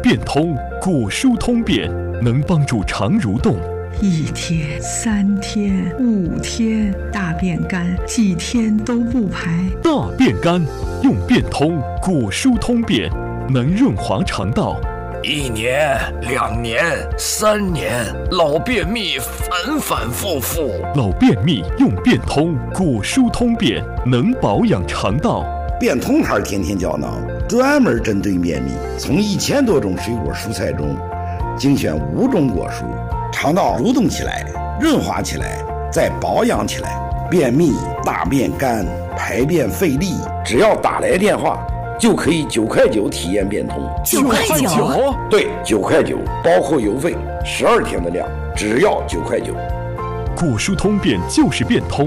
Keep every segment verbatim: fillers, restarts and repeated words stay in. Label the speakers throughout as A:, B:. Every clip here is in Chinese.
A: 变通，果蔬通便，能帮助肠蠕动。
B: 一天、三天、五天，大便干，几天都不排。
A: 大便干，用变通，果蔬通便，能润滑肠道。
C: 一年、两年、三年，老便秘反反复复。
A: 老便秘用变通，果蔬通便，能保养肠道。
D: 变通牌天天胶囊专门针对便秘，从一千多种水果蔬菜中精选五种果蔬，肠道蠕动起来，润滑起来，再保养起来。便秘、大便干、排便费力，只要打来电话就可以九块九体验变通。
C: 九块九？
D: 对，九块九，包括邮费，十二天的量，只要九块九。
A: 果蔬通便就是变通。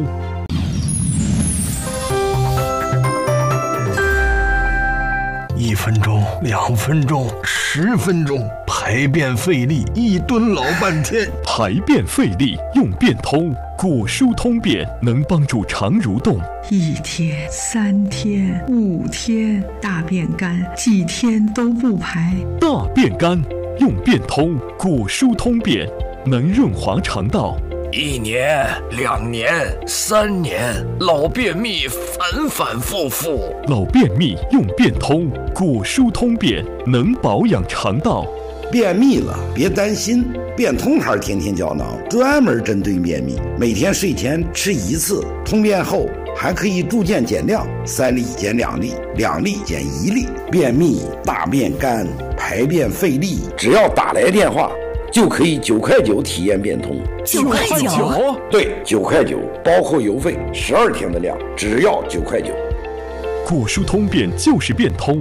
E: 一分钟，两分钟，十分钟，排便费力，一蹲老半天。
A: 排便费力用变通，果蔬通便，能帮助肠蠕动。
B: 一天、三天、五天，大便干，几天都不排。
A: 大便干用变通，果蔬通便，能润滑肠道。
C: 一年、两年、三年，老便秘反反复复。
A: 老便秘用变通，果蔬通便，能保养肠道。
D: 便秘了别担心，变通牌天天胶囊专门针对便秘，每天睡前吃一次，通便后还可以逐渐减量，三粒减两粒，两粒减一粒。便秘、大便干、排便费力，只要打来电话就可以九块九体验变通。
C: 九块九？
D: 对，九块九，包括邮费，十二天的量，只要九块九。
A: 果蔬通便就是变通。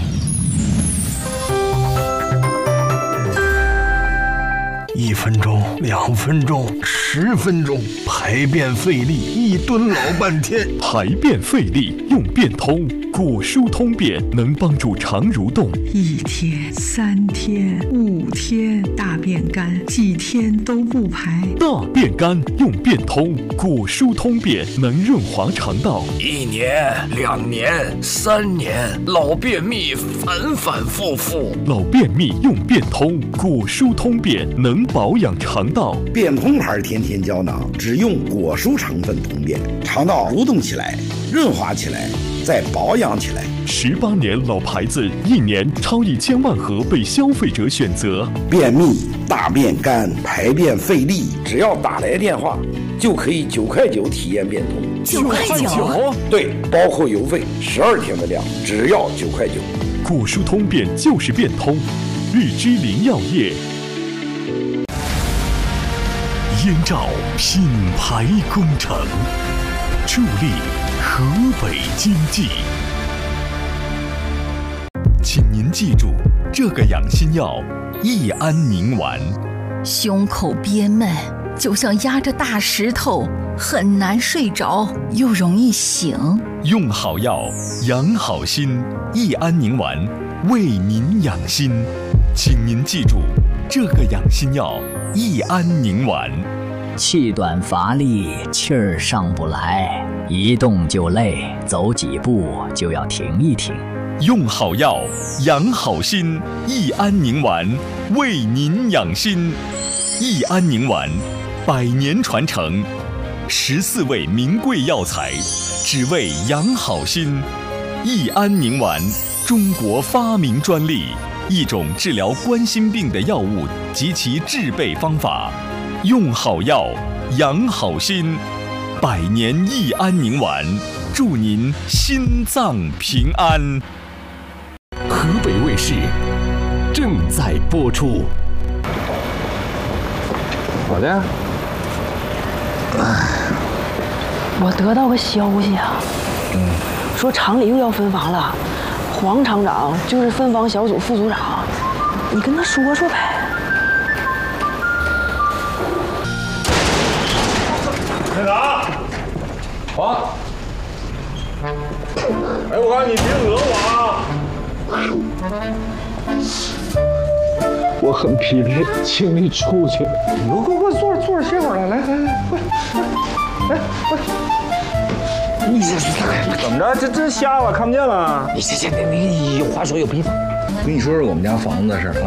E: 一分钟，两分钟，十分钟，排便费力，一蹲老半天。
A: 排便费力用变通，果蔬通便，能帮助肠蠕动。
B: 一天、三天、五天，大便干，几天都不排。
A: 大便干用变通，果蔬通便，能润滑肠道。
C: 一年、两年、三年，老便秘反反复复。
A: 老便秘用变通，果蔬通便，能保养肠道。
D: 变通牌天天胶囊只用果蔬成分通便，肠道蠕动起来，润滑起来，再保养起来。
A: 十八年老牌子，一年超一千万盒被消费者选择。
D: 便秘、大便干、排便费力，只要打来电话就可以九块九体验变通。
C: 九块九？
D: 对，包括邮费，十二天的量，只要九块九。
A: 果蔬通便就是变通。日之林药业。燕赵品牌工程，助力河北经济。请您记住这个养心药益安宁丸。
F: 胸口憋闷，就像压着大石头，很难睡着，又容易醒。
A: 用好药，养好心。益安宁丸为您养心，请您记住这个养心药益安宁丸。
G: 气短乏力，气儿上不来，一动就累，走几步就要停一停。
A: 用好药，养好心。益安宁丸为您养心。益安宁丸，百年传承，十四味名贵药材，只为养好心。益安宁丸，中国发明专利，一种治疗冠心病的药物及其制备方法。用好药，养好心。百年益安宁丸，祝您心脏平安。
H: 河北卫视正在播出。
I: 咋的？
J: 我得到个消息啊，嗯，说厂里又要分房了，黄厂长就是分房小组副组长，你跟他说说呗。
I: 队长，啊！哎，我告诉你，别讹我啊！我很疲累，请你出去。你快快快，坐着坐着歇会儿来，来来来，快来快！你这是怎么着？这这瞎了，看不见了？
K: 你这这你你有话说有屁话。跟你说说我们家房子的事儿啊。